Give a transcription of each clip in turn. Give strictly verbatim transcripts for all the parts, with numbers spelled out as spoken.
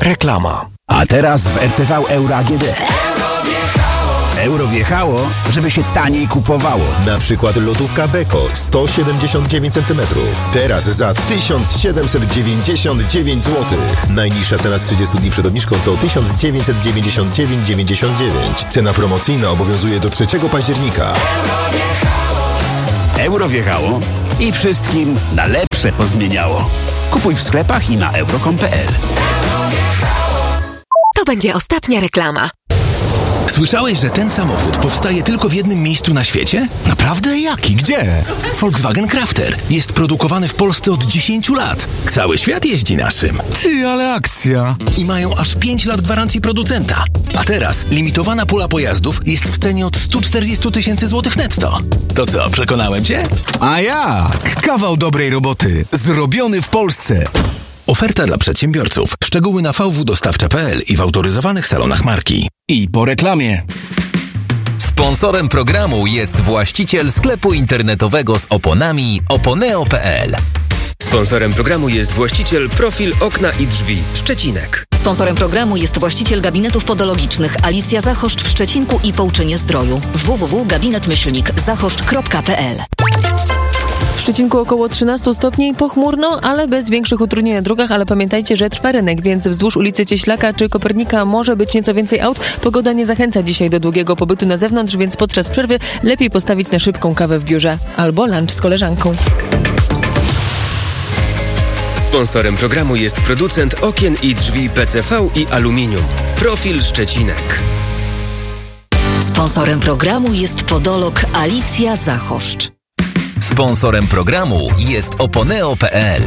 Reklama. A teraz w R T V Euro A G D. Euro wjechało, żeby się taniej kupowało. Na przykład lodówka Beko sto siedemdziesiąt dziewięć centymetrów. Teraz za tysiąc siedemset dziewięćdziesiąt dziewięć złotych. Najniższa cena z trzydziestu dni przed obniżką to tysiąc dziewięćset dziewięćdziesiąt dziewięć dziewięćdziesiąt dziewięć. Cena promocyjna obowiązuje do trzeciego października. Euro wjechało i wszystkim na lepsze pozmieniało. Kupuj w sklepach i na euro kropka com kropka p l. To będzie ostatnia reklama. Słyszałeś, że ten samochód powstaje tylko w jednym miejscu na świecie? Naprawdę? Jaki? Gdzie? Volkswagen Crafter. Jest produkowany w Polsce od dziesięciu lat. Cały świat jeździ naszym. Ty, ale akcja. I mają aż pięć lat gwarancji producenta. A teraz limitowana pula pojazdów jest w cenie od stu czterdziestu tysięcy złotych netto. To co, przekonałem cię? A jak? Kawał dobrej roboty. Zrobiony w Polsce. Oferta dla przedsiębiorców. Szczegóły na v w dostawcza kropka p l i w autoryzowanych salonach marki. I po reklamie. Sponsorem programu jest właściciel sklepu internetowego z oponami oponeo kropka p l. Sponsorem programu jest właściciel Profil Okna i Drzwi Szczecinek. Sponsorem programu jest właściciel gabinetów podologicznych Alicja Zachoszcz w Szczecinku i Połczynie Zdroju. w w w kropka gabinet myślnik zachoszcz kropka p l. W Szczecinku około trzynaście stopni, pochmurno, ale bez większych utrudnień na drogach, ale pamiętajcie, że trwa rynek, więc wzdłuż ulicy Cieślaka czy Kopernika może być nieco więcej aut. Pogoda nie zachęca dzisiaj do długiego pobytu na zewnątrz, więc podczas przerwy lepiej postawić na szybką kawę w biurze albo lunch z koleżanką. Sponsorem programu jest producent okien i drzwi P C V i aluminium. Profil Szczecinek. Sponsorem programu jest podolog Alicja Zachoszcz. Sponsorem programu jest oponeo kropka p l.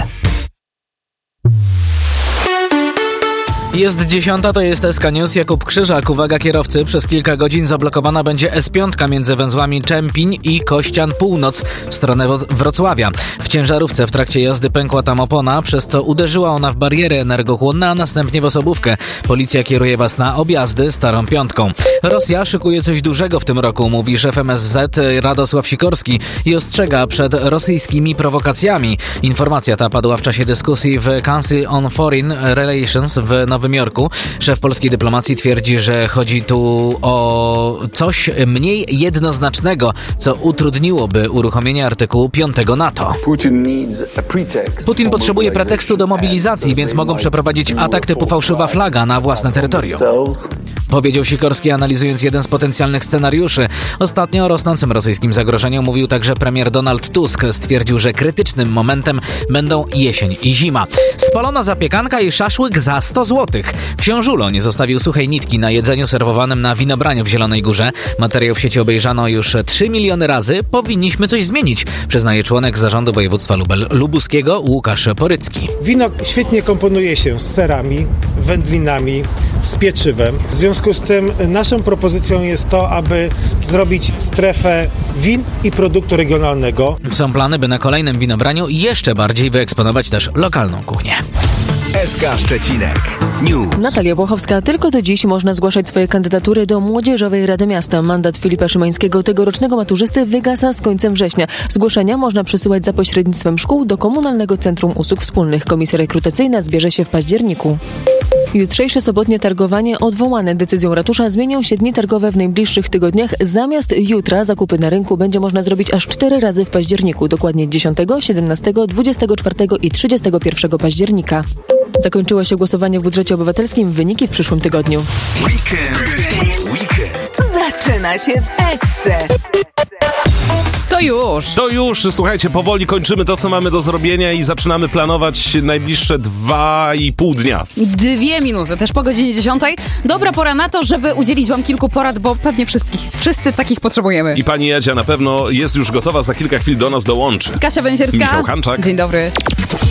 Jest dziesiąta, to jest S K News. Jakub Krzyżak. Uwaga kierowcy, przez kilka godzin zablokowana będzie S pięć między węzłami Czempiń i Kościan Północ w stronę Wrocławia. W ciężarówce w trakcie jazdy pękła tam opona, przez co uderzyła ona w bariery energochłonne, a następnie w osobówkę. Policja kieruje was na objazdy Starą Piątką. Rosja szykuje coś dużego w tym roku, mówi szef M S Z Radosław Sikorski i ostrzega przed rosyjskimi prowokacjami. Informacja ta padła w czasie dyskusji w Council on Foreign Relations w Nowym Nowym Jorku. Szef polskiej dyplomacji twierdzi, że chodzi tu o coś mniej jednoznacznego, co utrudniłoby uruchomienie artykułu piątego NATO. Putin potrzebuje pretekstu do mobilizacji, więc mogą przeprowadzić atak typu fałszywa flaga na własne terytorium. Powiedział Sikorski, analizując jeden z potencjalnych scenariuszy. Ostatnio o rosnącym rosyjskim zagrożeniu mówił także premier Donald Tusk. Stwierdził, że krytycznym momentem będą jesień i zima. Spalona zapiekanka i szaszłyk za sto złotych. Książulo nie zostawił suchej nitki na jedzeniu serwowanym na winobraniu w Zielonej Górze. Materiał w sieci obejrzano już trzy miliony razy. Powinniśmy coś zmienić, przyznaje członek zarządu województwa lubel- lubuskiego Łukasz Porycki. Wino świetnie komponuje się z serami, wędlinami, z pieczywem. W związku z tym naszą propozycją jest to, aby zrobić strefę win i produktu regionalnego. Są plany, by na kolejnym winobraniu jeszcze bardziej wyeksponować też lokalną kuchnię. S K Szczecinek News. Natalia Włochowska. Tylko do dziś można zgłaszać swoje kandydatury do Młodzieżowej Rady Miasta. Mandat Filipa Szymańskiego, tegorocznego maturzysty, wygasa z końcem września. Zgłoszenia można przesyłać za pośrednictwem szkół do Komunalnego Centrum Usług Wspólnych. Komisja rekrutacyjna zbierze się w październiku. Jutrzejsze sobotnie targowanie odwołane. Decyzją ratusza zmienią się dni targowe w najbliższych tygodniach. Zamiast jutra zakupy na rynku będzie można zrobić aż cztery razy w październiku. Dokładnie dziesiątego, siedemnastego, dwudziestego czwartego i trzydziestego pierwszego października. Zakończyło się głosowanie w budżecie obywatelskim. Wyniki w przyszłym tygodniu. Weekend. Weekend. Zaczyna się w Esce. To już. To już, słuchajcie, powoli kończymy to, co mamy do zrobienia i zaczynamy planować najbliższe dwa i pół dnia. Dwie minuty, też po godzinie dziesiątej. Dobra pora na to, żeby udzielić wam kilku porad, bo pewnie wszystkich, wszyscy takich potrzebujemy. I pani Jadzia na pewno jest już gotowa, za kilka chwil do nas dołączy. Kasia Węsierska. Michał Hanczak. Dzień dobry.